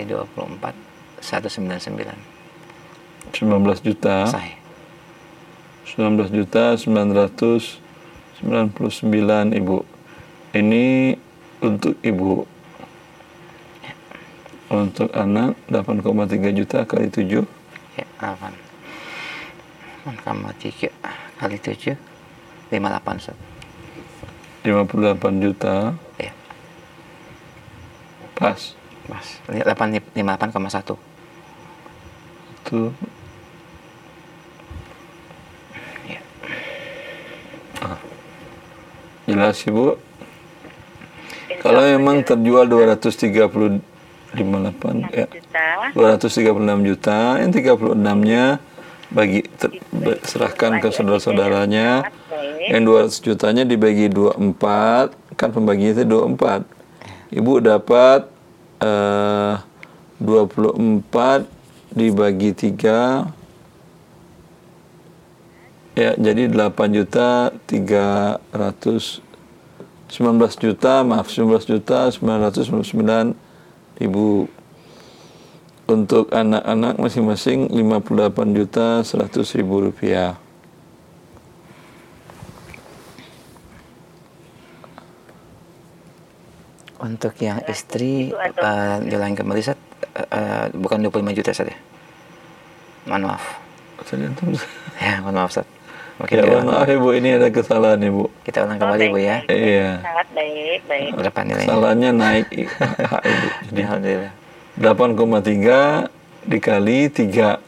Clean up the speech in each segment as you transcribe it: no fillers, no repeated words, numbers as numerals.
24 199. 19 juta. Sahih. 19 juta 999 Ibu. Ini untuk Ibu. Untuk anak 8,3 juta kali 7. Ya, 8,3 kali 7 58 Ustaz. 58 juta. Ya. Pas. 58,1. Itu. Ya. Jelas Ibu. Kalau memang terjual 236 ya. 236 juta, yang 36-nya serahkan ke saudara-saudaranya. Yang 200 jutanya dibagi 24, kan pembagiannya itu 24. Ibu dapat 24 dibagi 3, ya jadi 8 juta 300 19 juta 19 juta 999 ribu. Untuk anak-anak masing-masing 58 juta 100 ribu rupiah. Untuk yang istri jalan kembali Ustaz, bukan 25 juta saja. Mohon maaf. Ya, mohon maaf Ustaz. Ya, mohon maaf Ibu, ini ada kesalahan Ibu. Kita ulang kembali Ibu ya. Iya. Sangat baik. Berapa nilainya? Kesalahannya naik hak Ibu. Jadi Alhamdulillah. 8,3 dikali 3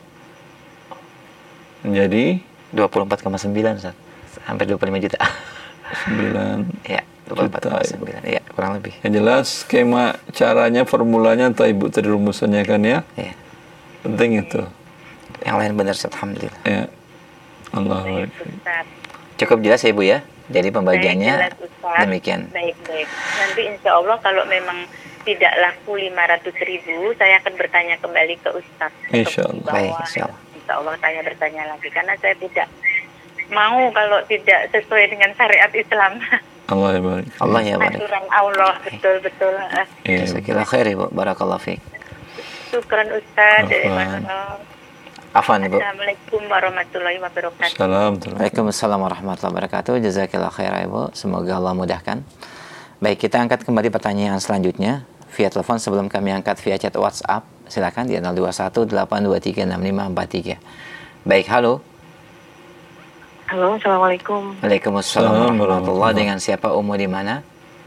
menjadi 24,9 Ustaz. Hampir 25 juta. 9 Ya, 24,9. Ya, kurang lebih. Yang jelas skema caranya, formulanya entah Ibu tadi rumusannya kan ya. Ya. Penting itu. Yang lain benar Ustaz, alhamdulillah. Ya. Allah. Cukup jelas ya Ibu ya. Jadi pembagiannya jelas, demikian. Baik. Nanti insya Allah kalau memang tidak laku 500.000, saya akan bertanya kembali ke Ustaz. Insya Allah. Baik, insya Allah. Insya Allah saya bertanya lagi karena saya tidak mau kalau tidak sesuai dengan syariat Islam. Allah ya barik. Allah ya barik. Aturan Allah, betul. Ya. Jazakallahu khair Ibu. Barakallahu fiik. Syukran Ustaz. Afwan Ibu. Assalamualaikum warahmatullahi wabarakatuh. Waalaikumsalam warahmatullahi wabarakatuh. Jazakallahu khair Ibu. Semoga Allah mudahkan. Baik, kita angkat kembali pertanyaan selanjutnya via telepon sebelum kami angkat via chat WhatsApp. Silakan di 0218236543. Baik, halo. Halo, Assalamualaikum. Waalaikumsalam warahmatullahi. Dengan siapa, umur di mana?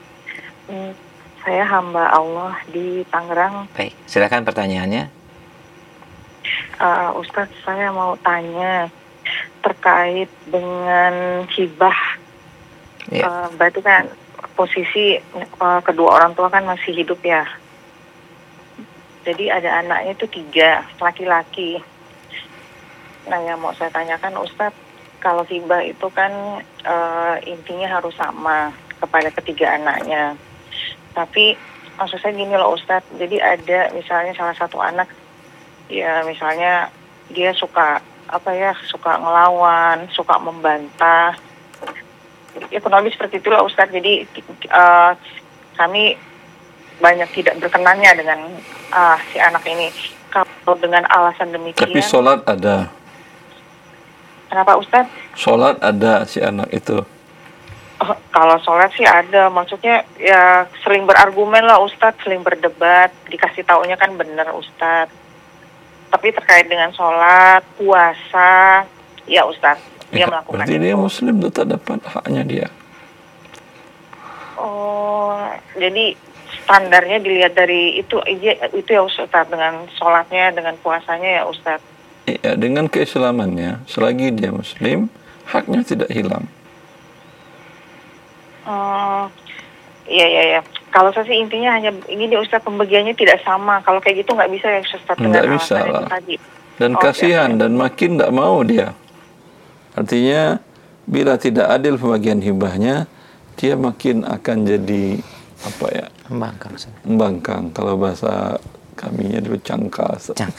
Saya hamba Allah di Tangerang. Baik, silakan pertanyaannya. Ustadz, saya mau tanya terkait dengan hibah. Ya. Berarti kan posisi kedua orang tua kan masih hidup ya. Jadi ada anaknya itu 3 laki-laki. Nah, yang mau saya tanyakan Ustadz, kalau hibah itu kan intinya harus sama kepada ketiga anaknya. Tapi maksud saya gini loh Ustadz, jadi ada misalnya salah satu anak, ya misalnya dia suka ngelawan, suka membantah. Ya kurang lebih seperti itulah Ustadz. Jadi kami banyak tidak berkenannya dengan si anak ini. Kalau dengan alasan demikian. Tapi sholat ada. Kenapa Ustadz? Sholat ada si anak itu. Kalau sholat sih ada, maksudnya ya sering berargumen lah Ustadz, sering berdebat, dikasih taunya kan benar Ustadz. Tapi terkait dengan sholat, puasa, ya Ustadz, dia melakukan berarti itu. dia muslim, tetap dapat haknya dia. Oh, jadi standarnya dilihat dari itu ya Ustadz, dengan sholatnya, dengan puasanya ya Ustadz. Iya, dengan keislamannya, selagi dia muslim, haknya tidak hilang. Iya. Kalau saya sih intinya hanya ini Ustadz, pembagiannya tidak sama. Kalau kayak gitu nggak bisa ya Ustadz, dengan Nggak bisa alasan lah. itu tadi. Dan kasihan iya. dan makin nggak mau dia. Artinya bila tidak adil pembagian hibahnya, dia makin akan jadi apa ya? Membangkang. Kalau bahasa kaminya dulu cangkal.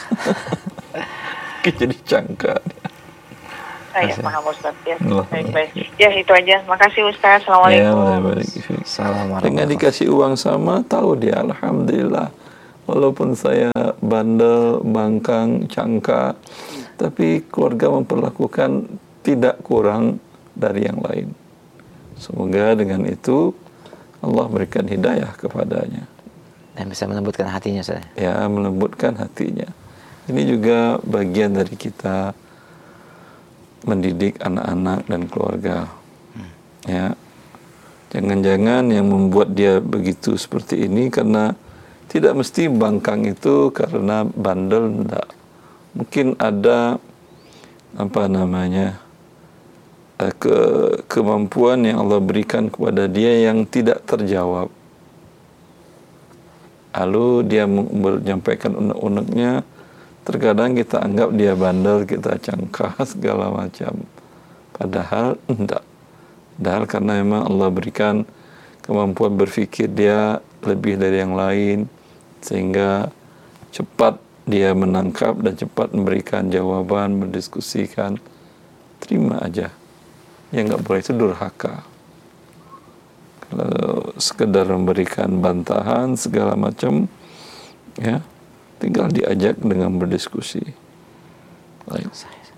Jadi cangkal. Saya paham Ustadz ya. Baik. Ya itu aja. Makasih Ustadz. Assalamualaikum. Ya, dengan dikasih uang sama, tahu dia alhamdulillah walaupun saya bandel, bangkang, cangka, tapi keluarga memperlakukan tidak kurang dari yang lain. Semoga dengan itu Allah berikan hidayah kepadanya. Dan bisa melembutkan hatinya, Ustaz. Ya, melembutkan hatinya. Ini juga bagian dari kita mendidik anak-anak dan keluarga. Ya, jangan-jangan yang membuat dia begitu seperti ini karena tidak mesti bangkang itu karena bandel, enggak. Mungkin ada kemampuan yang Allah berikan kepada dia yang tidak terjawab. Lalu dia menyampaikan unek-uneknya. Terkadang kita anggap dia bandel, kita cangkah segala macam. Padahal enggak. Padahal karena memang Allah berikan kemampuan berpikir dia lebih dari yang lain, sehingga cepat dia menangkap dan cepat memberikan jawaban, mendiskusikan. Terima aja. Yang enggak boleh itu durhaka. Kalau sekedar memberikan bantahan segala macam, ya, tinggal diajak dengan berdiskusi. Baik.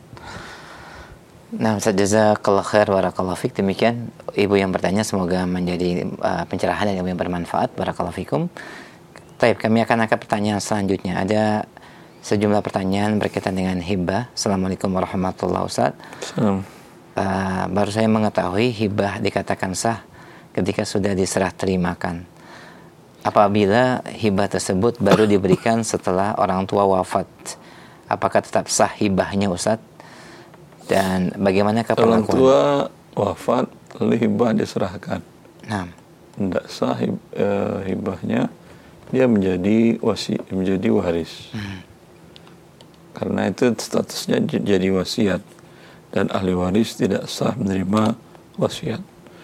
Nah, Ustaz, jazakallah khair, barakallahu fik. Demikian ibu yang bertanya, semoga menjadi pencerahan dan ilmu yang bermanfaat. Barakallahu fikum. Baik, kami akan angkat pertanyaan selanjutnya. Ada sejumlah pertanyaan berkaitan dengan hibah. Assalamualaikum warahmatullahi wabarakatuh. Baru saya mengetahui hibah dikatakan sah ketika sudah diserah terimakan. Apabila hibah tersebut baru diberikan setelah orang tua wafat, apakah tetap sah hibahnya, Ustaz? Dan bagaimana Orang perlakuan? tua wafat, lalu hibah diserahkan. Nah, tidak sah hibahnya, dia menjadi waris. Karena itu statusnya jadi wasiat, dan ahli waris tidak sah menerima wasiat.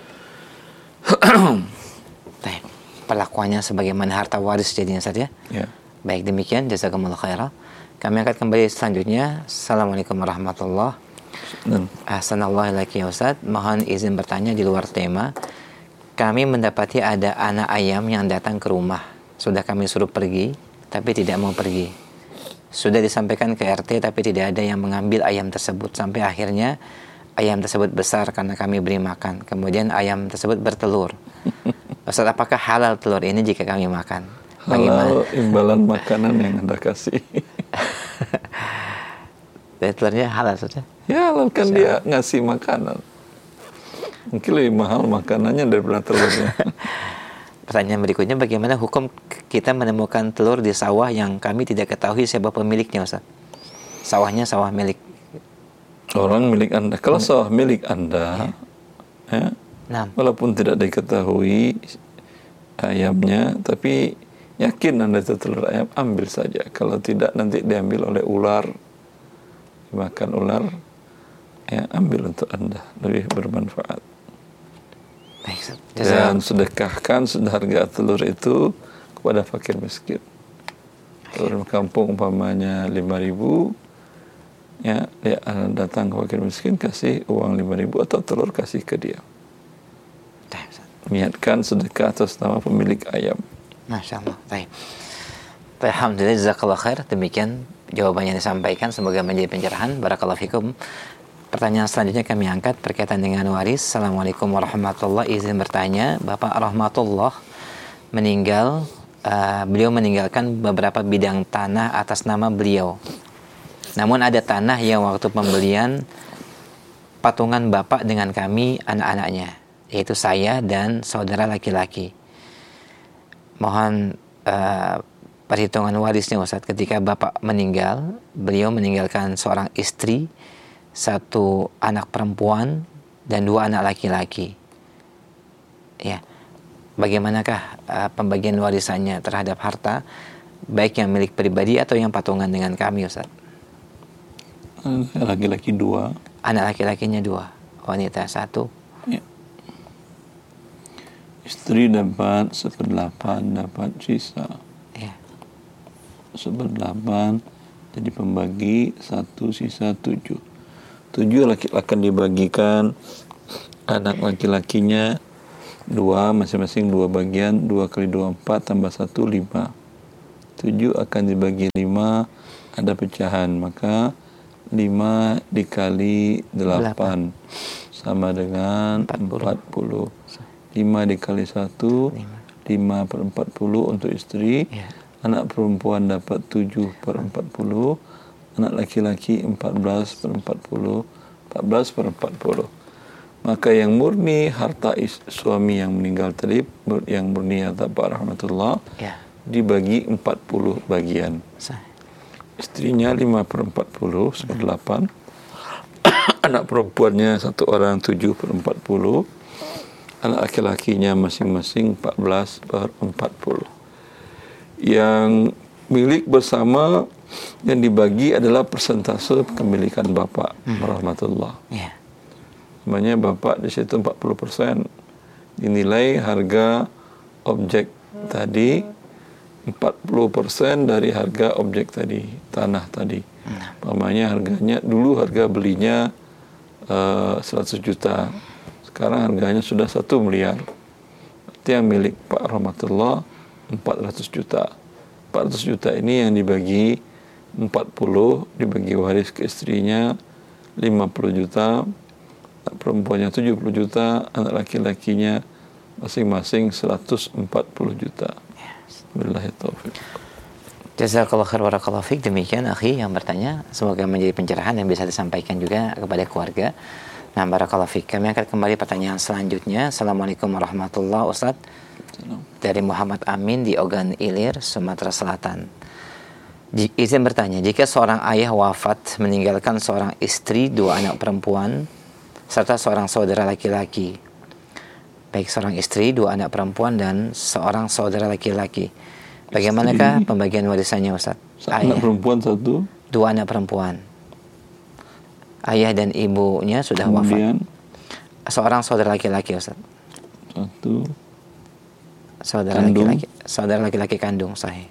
Perlakuannya sebagaimana harta waris jadinya, Ustaz, ya? Ya. Baik, demikian jazakumullah khairah. Kami akan kembali selanjutnya. Assalamualaikum warahmatullahi wabarakatuh. Ahsanallahu ilaiki ya Ustaz. Mohon izin bertanya di luar tema. Kami mendapati ada anak ayam yang datang ke rumah. Sudah kami suruh pergi, tapi tidak mau pergi. Sudah disampaikan ke RT, tapi tidak ada yang mengambil ayam tersebut. Sampai akhirnya ayam tersebut besar karena kami beri makan. Kemudian ayam tersebut bertelur. Ustaz, apakah halal telur ini jika kami makan? Halal imbalan makanan yang Anda kasih. Dari telurnya halal, Ustaz? Ya, halal kan dia ngasih makanan. Mungkin lebih mahal makanannya daripada telurnya. Pertanyaan berikutnya, bagaimana hukum kita menemukan telur di sawah yang kami tidak ketahui siapa pemiliknya, Ustaz? Sawahnya sawah milik orang milik Anda. Kalau sawah milik Anda, ya, walaupun tidak diketahui ayamnya, tapi yakin Anda itu telur ayam, ambil saja. Kalau tidak, nanti diambil oleh ular, dimakan ular, ya, ambil untuk Anda, lebih bermanfaat. Dan sedekahkan harga telur itu kepada fakir miskin. Telur kampung umpamanya 5.000, ya, dia datang ke fakir miskin, kasih uang 5.000 atau telur kasih ke dia. Niatkan sedekah atas nama pemilik ayam. Masya Allah. Baik. Alhamdulillah, jazakallah khair. Demikian jawaban yang disampaikan, semoga menjadi pencerahan. Barakallahu fikum. Pertanyaan selanjutnya kami angkat berkaitan dengan waris. Assalamualaikum warahmatullahi wabarakatuh. Izin bertanya, Bapak Rahmatullah meninggal, beliau meninggalkan beberapa bidang tanah atas nama beliau. Namun ada tanah yang waktu pembelian patungan Bapak dengan kami anak-anaknya, yaitu saya dan saudara laki-laki. Mohon perhitungan warisnya, Ustaz. Ketika Bapak meninggal, beliau meninggalkan seorang istri, 1 anak perempuan dan 2 anak laki-laki. Ya, bagaimanakah pembagian warisannya terhadap harta, baik yang milik pribadi atau yang patungan dengan kami, Ustaz? Laki-laki 2. Anak laki-lakinya 2, wanita 1. Ya. Istri dapat 1/8, dapat sisa. Ya. 1/8 jadi pembagi 1 sisa 7. 7 akan dibagikan anak laki-lakinya 2, masing-masing 2 bagian, 2 kali 2 4 tambah 1 5. 7 akan dibagi 5, ada pecahan. Maka 5 dikali 8 sama dengan 40. 5 dikali 1, 5 per 40 untuk istri. Anak perempuan dapat 7 per 40. Anak laki-laki 14 per 40. 14 per 40. Maka yang murni harta suami yang meninggal tadi, yang murni harta Pak Rahmatullah, dibagi 40 bagian. Istrinya 5 per 40, seper 8. Anak perempuannya satu orang 7 per 40. Anak laki-lakinya masing-masing 14 per 40. Yang milik bersama yang dibagi adalah persentase kepemilikan bapak rahmatullah. Namanya bapak di situ 40%. Dinilai harga objek tadi 40% dari harga objek tadi, tanah tadi. Namanya harganya dulu harga belinya 100 juta. Sekarang harganya sudah 1 miliar. Itu yang milik Pak Rahmatullah 400 juta. 400 juta ini yang dibagi 40, dibagi waris ke istrinya 50 juta, anak perempuannya 70 juta, anak laki-lakinya masing-masing 140 juta. Billahi taufiq. Jazakallahu khair barakallahu fiik. Demikian akhi yang bertanya, semoga menjadi pencerahan yang bisa disampaikan juga kepada keluarga. Nah, barakallahu fiik. Kami akan kembali pertanyaan selanjutnya. Assalamualaikum warahmatullahi wabarakatuh. Dari Muhammad Amin di Ogan Ilir, Sumatera Selatan. Izin bertanya, jika seorang ayah wafat meninggalkan seorang istri, 2 anak perempuan serta seorang saudara laki-laki, baik seorang istri, 2 anak perempuan dan seorang saudara laki-laki, bagaimanakah pembagian warisannya, Ustaz? Anak perempuan 1, 2 anak perempuan. Ayah dan ibunya sudah kemudian wafat. Seorang saudara laki-laki, Ustaz. 1 saudara laki-laki kandung, sahih.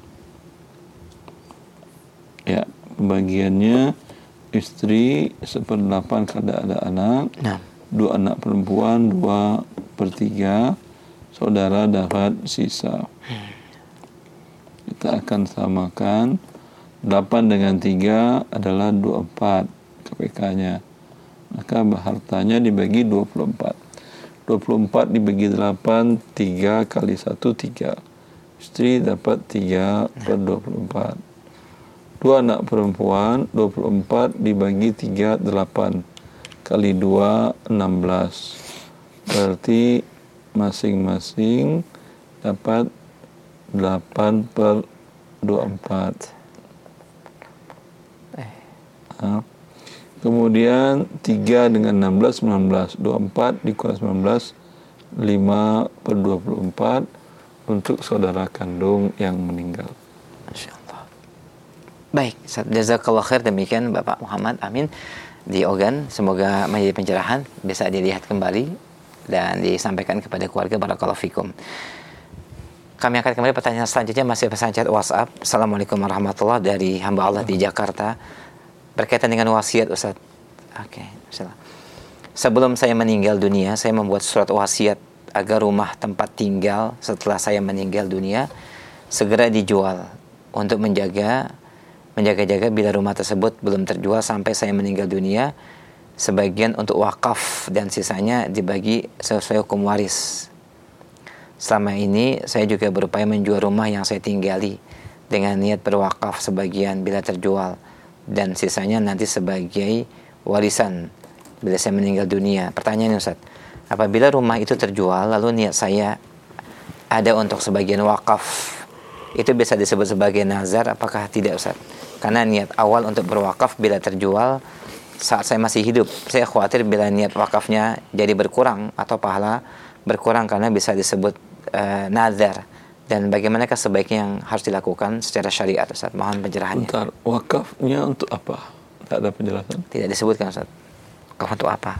Ya, pembagiannya istri 1/8 kalau ada anak. 2 anak perempuan 2/3, saudara dapat sisa. Kita akan samakan 8 dengan 3 adalah 24 KPK-nya. Maka hartanya dibagi 24. 24 dibagi 8, 3 kali 1, 3. Istri dapat 3 per 24. 2 anak perempuan, 24 dibagi 3, 8. Kali 2, 16. Berarti masing-masing dapat 8 per 24. Kemudian 3 dengan 16, 19. 24 dikurang 19, 5 per 24 untuk saudara kandung yang meninggal. Masya Allah. Baik, jazakallah khair. Demikian Bapak Muhammad Amin di Ogan. Semoga menjadi pencerahan, bisa dilihat kembali dan disampaikan kepada keluarga. Barakallahu fikum. Kami akan kembali pertanyaan selanjutnya, masih pesan chat WhatsApp. Assalamualaikum warahmatullahi wabarakatuh, dari hamba Allah di Jakarta. Berkaitan dengan wasiat, Ustaz. Oke, sebelum saya meninggal dunia, saya membuat surat wasiat agar rumah tempat tinggal setelah saya meninggal dunia segera dijual untuk menjaga-jaga bila rumah tersebut belum terjual sampai saya meninggal dunia. Sebagian untuk wakaf dan sisanya dibagi sesuai hukum waris. Selama ini saya juga berupaya menjual rumah yang saya tinggali dengan niat berwakaf sebagian bila terjual, dan sisanya nanti sebagai warisan bila saya meninggal dunia. Pertanyaannya, Ustaz, apabila rumah itu terjual lalu niat saya ada untuk sebagian wakaf, itu bisa disebut sebagai nazar apakah tidak, Ustaz? Karena niat awal untuk berwakaf bila terjual saat saya masih hidup, saya khawatir bila niat wakafnya jadi berkurang atau pahala berkurang karena bisa disebut nazar. Dan bagaimanakah sebaiknya yang harus dilakukan secara syariat, Ustaz? Mohon pencerahannya. Bentar, wakafnya untuk apa? Tak ada penjelasan? Tidak disebutkan, Ustaz. Wakaf untuk apa?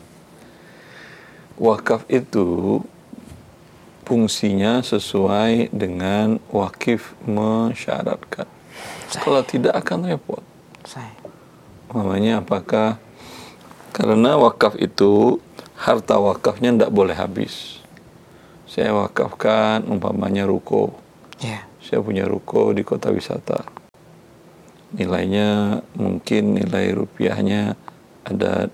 Wakaf itu fungsinya sesuai dengan wakif mensyaratkan. Kalau tidak akan repot. Namanya apakah? Karena wakaf itu harta wakafnya tidak boleh habis. Saya wakafkan umpamanya ruko. saya punya ruko di kota wisata. Nilainya mungkin nilai rupiahnya ada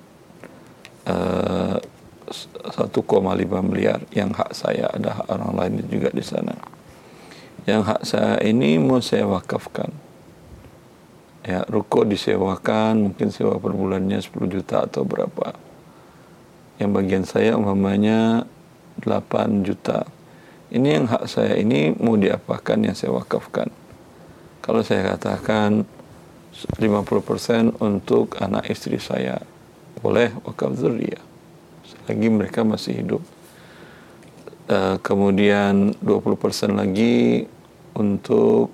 1,5 miliar. Yang hak saya, ada hak orang lain juga di sana. Yang hak saya ini mau saya wakafkan. Ya, ruko disewakan, mungkin sewa per bulannya 10 juta atau berapa. Yang bagian saya umpamanya 8 juta. Ini yang hak saya ini mau diapakan yang saya wakafkan. Kalau saya katakan 50% untuk anak istri saya, boleh wakaf dzurriyyah selagi mereka masih hidup. Kemudian 20% lagi untuk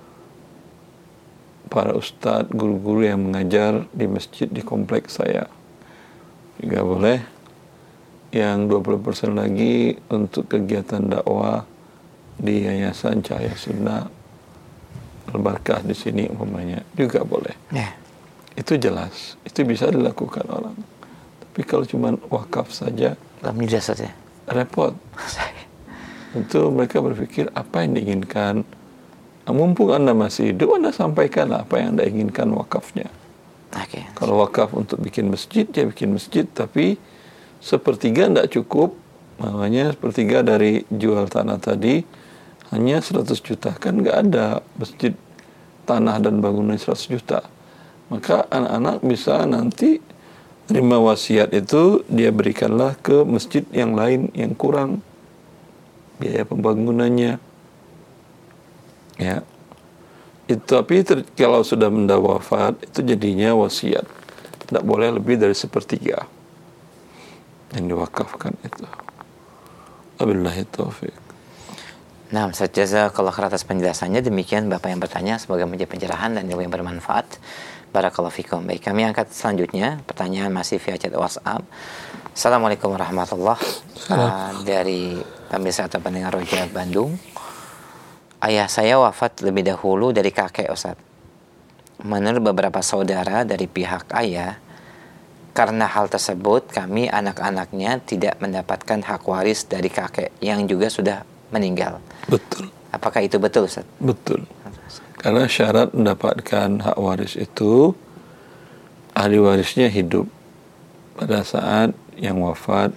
para ustadz, guru-guru yang mengajar di masjid di kompleks saya juga boleh. Yang 20% lagi untuk kegiatan dakwah di Yayasan Cahaya Sunnah Al-Barakah di sini umpamanya juga boleh. Itu jelas, itu bisa dilakukan orang. Tapi kalau cuma wakaf saja, alhamdulillah saja, repot. Itu mereka berpikir apa yang diinginkan. Mumpung Anda masih hidup, Anda sampaikanlah apa yang Anda inginkan wakafnya. Kalau wakaf untuk bikin masjid, dia bikin masjid, tapi sepertiga tidak cukup. Makanya sepertiga dari jual tanah tadi hanya 100 juta. Kan nggak ada masjid tanah dan bangunan 100 juta. Maka anak-anak bisa nanti terima wasiat itu, dia berikanlah ke masjid yang lain yang kurang biaya pembangunannya. Ya, itu tapi kalau sudah benda wafat itu jadinya wasiat, tidak boleh lebih dari 1/3 yang diwakafkan itu. Wabillahi taufiq. Nah, Ustaz, jazakallah khair atas penjelasannya. Demikian Bapak yang bertanya, semoga menjadi pencerahan dan ilmu yang bermanfaat. Barakallahu fikum. Baik, kami angkat selanjutnya pertanyaan masih via chat WhatsApp. Assalamualaikum warahmatullahi wabarakatuh. Dari pemirsa atau pendengar Roja Bandung. Ayah saya wafat lebih dahulu dari kakek, Ustaz. Menurut beberapa saudara dari pihak ayah, karena hal tersebut kami anak-anaknya tidak mendapatkan hak waris dari kakek yang juga sudah meninggal. Betul. Apakah itu betul, Ustaz? Betul. Karena syarat mendapatkan hak waris itu ahli warisnya hidup pada saat yang wafat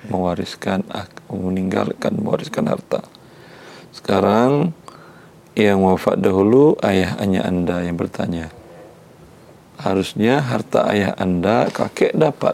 mewariskan harta. Sekarang yang wafat dahulu ayahnya Anda yang bertanya. Harusnya harta ayah Anda kakek dapat.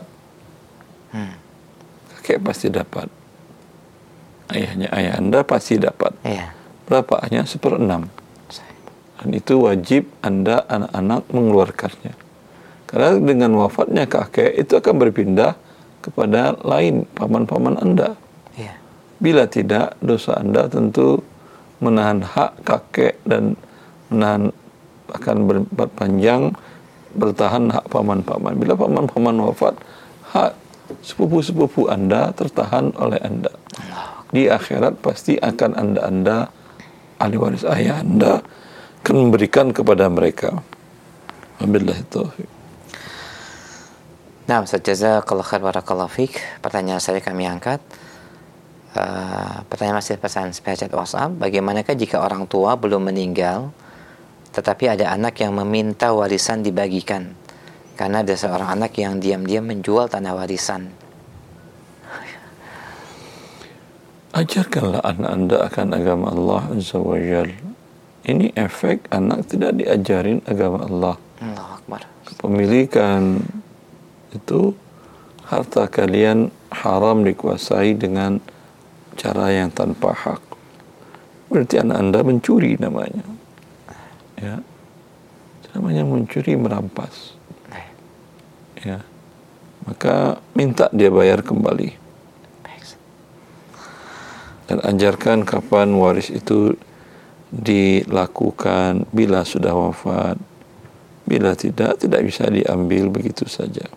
Kakek pasti dapat. Ayahnya ayah Anda pasti dapat. Berapa? Hanya 1/6. Dan itu wajib Anda anak-anak mengeluarkannya. Karena dengan wafatnya kakek itu akan berpindah kepada lain paman-paman Anda. Bila tidak, dosa Anda tentu menahan hak kakek dan menahan akan berpanjang bertahan hak paman-paman. Bila paman-paman wafat, hak sepupu-sepupu Anda tertahan oleh Anda. Di akhirat pasti akan Anda ahli waris ayah Anda akan memberikan kepada mereka. Wabillahi taufiq. Nah, Ustaz, jazakallahu khair barakallahu fik. Pertanyaan saya kami angkat. Pertanyaan masih pesan chat WhatsApp. Bagaimanakah jika orang tua belum meninggal tetapi ada anak yang meminta warisan dibagikan karena ada seorang anak yang diam-diam menjual tanah warisan? Ajarkanlah anak Anda akan agama Allah Azza wa Jalla. Ini efek anak tidak diajarin agama Allah. Allahu Akbar. Kepemilikan itu harta kalian haram dikuasai dengan cara yang tanpa hak. Berarti anak Anda mencuri namanya. Ya. Namanya mencuri, merampas. Ya. Maka minta dia bayar kembali. Dan ajarkan kapan waris itu dilakukan, bila sudah wafat, bila tidak bisa diambil begitu saja.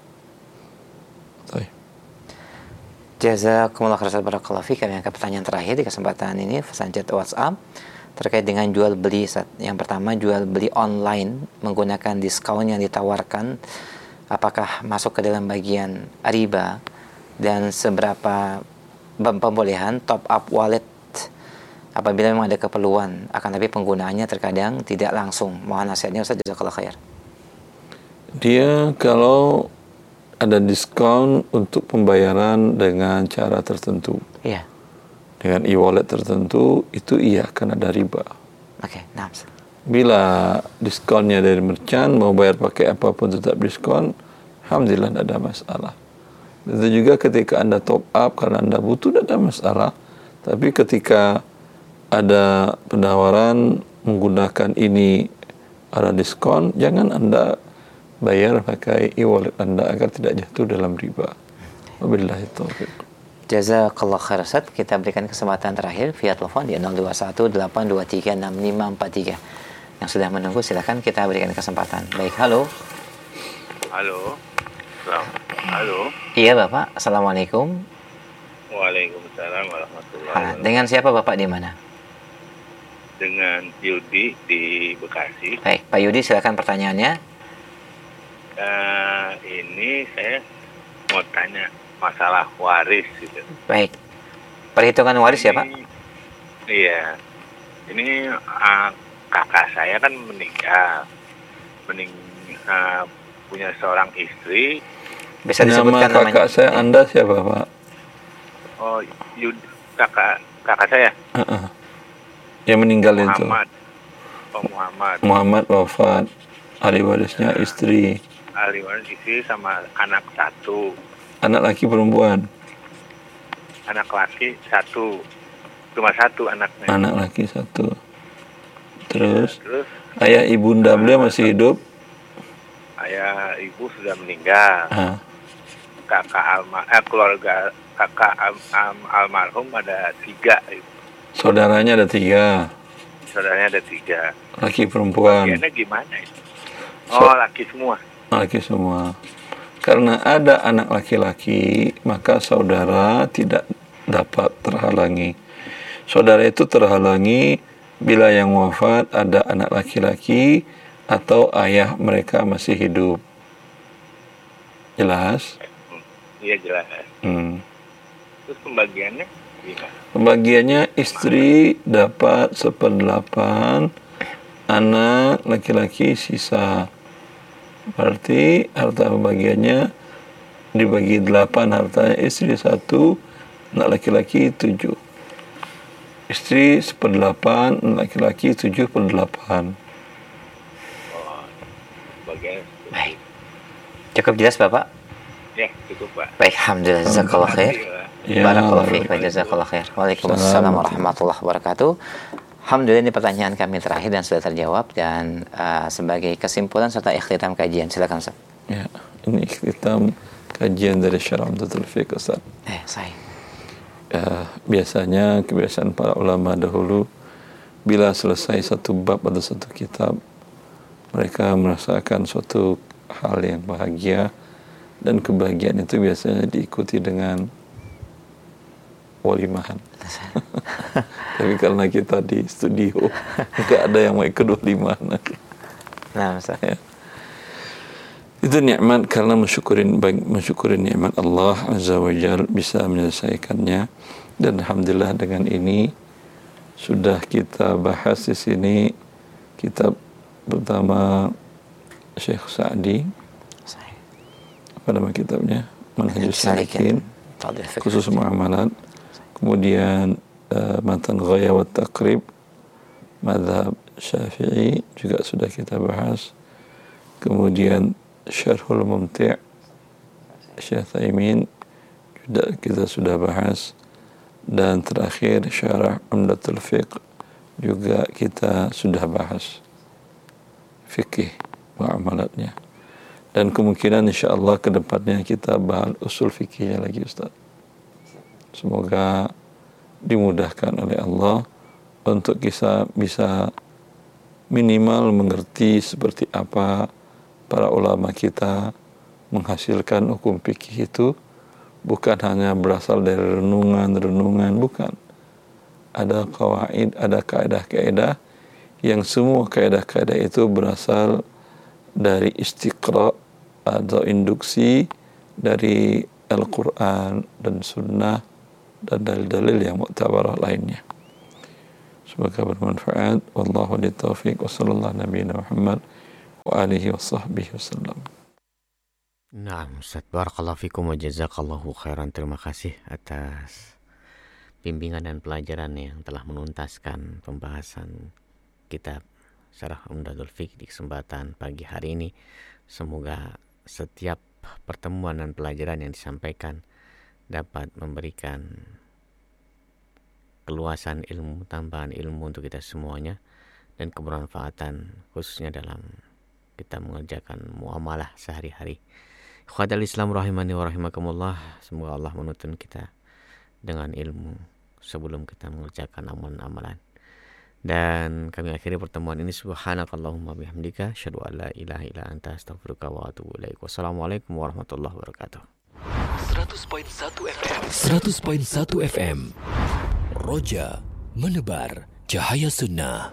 Jazakumullah khairan barakallahu fiik. Kami angkat pertanyaan terakhir di kesempatan ini, pesan chat WhatsApp terkait dengan jual beli. Yang pertama, jual beli online menggunakan diskon yang ditawarkan, apakah masuk ke dalam bagian riba, dan seberapa pembolehan top up wallet apabila memang ada keperluan, akan tapi penggunaannya terkadang tidak langsung. Mohon nasihatnya Ustaz, jazakallahu khair. Dia kalau ada diskon untuk pembayaran dengan cara tertentu, Iya. dengan e-wallet tertentu, itu iya, karena ada riba. Oke, nah. Bila diskonnya dari merchant, mau bayar pakai apapun tetap diskon, alhamdulillah tidak ada masalah. Itu juga ketika Anda top up karena Anda butuh, tidak ada masalah. Tapi ketika ada penawaran menggunakan ini ada diskon, jangan Anda bayar pakai e-wallet Anda agar tidak jatuh dalam riba. Wabillahi taufiq. Jazakallah khair Ustaz. Kita berikan kesempatan terakhir via telepon di 0218236543. Yang sudah menunggu silakan kita berikan kesempatan. Baik, halo. Halo. Halo. Iya Bapak, Assalamualaikum. Waalaikumsalam warahmatullahi wabarakatuh. Dengan siapa Bapak di mana? Dengan Yudi di Bekasi. Baik, Pak Yudi silakan pertanyaannya. Ini saya mau tanya masalah waris gitu. Baik. Perhitungan waris ya Pak? Iya. Ini kakak saya kan meninggal. Punya seorang istri. Bisa disebutkan nama kakak namanya? saya Anda siapa Pak? Oh, kakak saya. Yang meninggal Muhammad. itu. Oh, Muhammad. Muhammad wafat. Ahli warisnya istri. Ahli waris istri sama anak satu. Anak laki perempuan? Anak laki satu. Cuma satu anaknya. Anak laki satu. Terus Terus ayah ibunda beliau masih hidup? ayah ibu sudah meninggal. Keluarga kakak almarhum ada 3. Saudaranya ada 3. Saudaranya ada 3. Laki perempuan? Bagiannya gimana itu? Oh, laki semua. Laki semua. Karena ada anak laki-laki, maka saudara tidak dapat terhalangi. Saudara itu terhalangi bila yang wafat ada anak laki-laki atau ayah mereka masih hidup. Jelas? Iya, jelas. Terus pembagiannya gimana? Pembagiannya istri dapat 1/8, anak laki-laki sisa. Berarti harta pembagiannya dibagi 8, hartanya istri 1, anak laki-laki 7. Istri 1/8, anak laki-laki 7/8. Oh, bagian. Baik. Cukup jelas Bapak? Ya, cukup Pak. Baik, alhamdulillah, jazakallah khair. Ya, Barakallahu fiik wa jazakallah khair. Waalaikumsalam warahmatullahi wabarakatuh. Alhamdulillah, ini pertanyaan kami terakhir dan sudah terjawab. Dan sebagai kesimpulan serta ikhtitam kajian, silakan Ustaz. Ya, ini ikhtitam kajian dari Syarah Umdatul Fiqh Ustaz. Saya. Biasanya kebiasaan para ulama dahulu, bila selesai satu bab atau satu kitab, mereka merasakan suatu hal yang bahagia, dan kebahagiaan itu biasanya diikuti dengan walimahan. Tapi karena kita di studio, nggak ada yang mau ikut walimahan. Nah, Ustaz. Ya. Itu nikmat, karena mensyukuri nikmat Allah Azza wa Jalla bisa menyelesaikannya. Dan alhamdulillah dengan ini sudah kita bahas di sini kitab pertama Syekh Sa'di. Apa nama kitabnya? Manhajus Salikin, khusus muamalat. Kemudian matan Ghaya wa Taqrib, mazhab Syafi'i juga sudah kita bahas. Kemudian Syarhul Mumti' Syekh Thaimin juga kita sudah bahas, dan terakhir Syarah Umdatul Fiqh juga kita sudah bahas fikih muamalatnya. Dan kemungkinan insyaallah ke depannya kita bahas usul fikihnya lagi Ustaz. Semoga dimudahkan oleh Allah untuk kita bisa minimal mengerti seperti apa para ulama kita menghasilkan hukum fikih itu, bukan hanya berasal dari renungan, bukan. Ada qawaid, ada kaidah-kaidah yang semua kaidah-kaidah itu berasal dari istiqra atau induksi dari Al-Quran dan Sunnah dan dalil-dalil yang muktabarah lainnya. Semoga bermanfaat. Wallahu a'lam bishawab. Wassallallahu nabiyana Muhammad wa alihi washabbihi wasallam. Nah, Ustaz, barakallahu fikum wa jazakallahu khairan. Terima kasih atas bimbingan dan pelajaran yang telah menuntaskan pembahasan kitab Syarah Umdatul Fiqh di kesempatan pagi hari ini. Semoga setiap pertemuan dan pelajaran yang disampaikan dapat memberikan keluasan ilmu, tambahan ilmu untuk kita semuanya, dan kebermanfaatan khususnya dalam kita mengerjakan muamalah sehari-hari. Ikhwatal Islam rahimani wa rahimakumullah, semoga Allah menuntun kita dengan ilmu sebelum kita mengerjakan amalan-amalan. Dan kami akhiri pertemuan ini. Subhanakallahumma bihamdika asyhadu an la ilaha illa anta astaghfiruka wa atubu ilaik. Wassalamualaikum warahmatullahi wabarakatuh. 100.1 FM Roja menebar cahaya sunnah.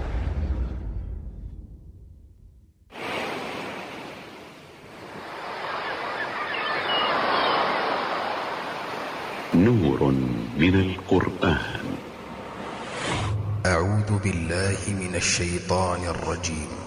نور من القرآن. أعوذ بالله من الشيطان الرجيم.